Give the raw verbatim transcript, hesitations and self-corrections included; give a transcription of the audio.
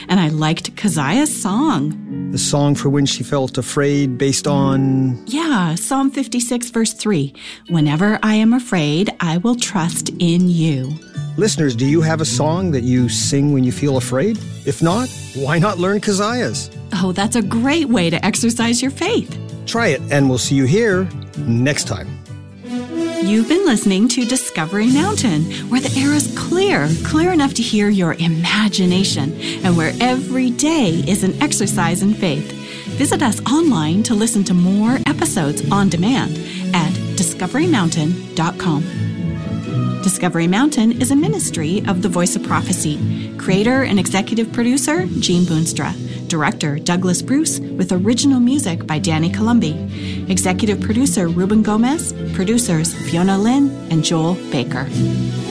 and I liked Keziah's song. The song for when she felt afraid based on... Yeah, Psalm fifty-six, verse three. Whenever I am afraid, I will trust in you. Listeners, do you have a song that you sing when you feel afraid? If not, why not learn Keziah's? Oh, that's a great way to exercise your faith. Try it, and we'll see you here next time. You've been listening to Discovery Mountain, where the air is clear, clear enough to hear your imagination, and where every day is an exercise in faith. Visit us online to listen to more episodes on demand at discovery mountain dot com. Discovery Mountain is a ministry of the Voice of Prophecy. Creator and executive producer, Gene Boonstra. Director, Douglas Bruce, with original music by Danny Columbi. Executive producer, Ruben Gomez. Producers, Fiona Lynn and Joel Baker.